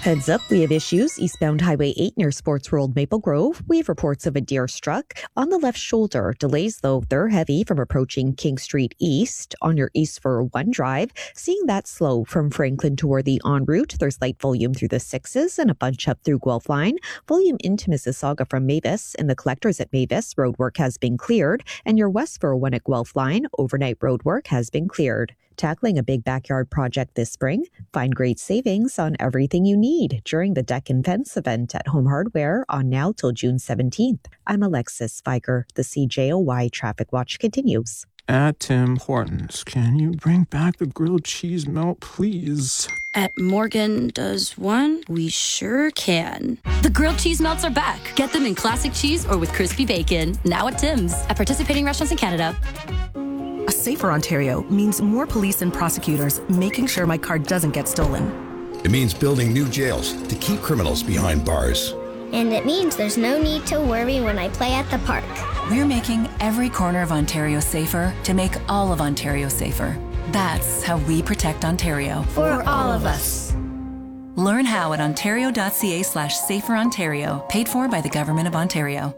Heads up, we have issues eastbound Highway 8 near Sports World Maple Grove. We have reports of a deer struck on the left shoulder. Delays, though, they're heavy from approaching King Street East on your East for 1 drive. Seeing that slow from Franklin toward the en route. There's light volume through the 6s and a bunch up through Guelph Line. Volume into Mississauga from Mavis and the collectors at Mavis. Roadwork has been cleared. And your West for 1 at Guelph Line. Overnight roadwork has been cleared. Tackling a big backyard project this spring? Find great savings on everything you need during the Deck and Fence event at Home Hardware on now till June 17th. I'm Alexis Spiker. The CJOY Traffic Watch continues. At Tim Hortons, can you bring back the grilled cheese melt, please? At Morgan Does One? We sure can. The grilled cheese melts are back. Get them in classic cheese or with crispy bacon. Now at Tim's. At participating restaurants in Canada. A safer Ontario means more police and prosecutors making sure my car doesn't get stolen. It means building new jails to keep criminals behind bars. And it means there's no need to worry when I play at the park. We're making every corner of Ontario safer to make all of Ontario safer. That's how we protect Ontario. For all of us. Learn how at ontario.ca/saferontario, paid for by the Government of Ontario.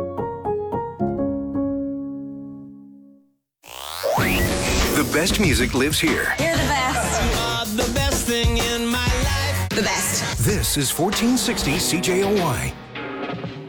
The best music lives here. You're the best. You are the best thing in my life. The best. This is 1460 CJOY.